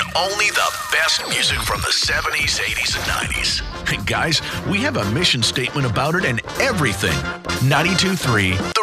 only the best music from the 70s, 80s, and 90s. Hey guys, we have a mission statement about it and everything. 92.3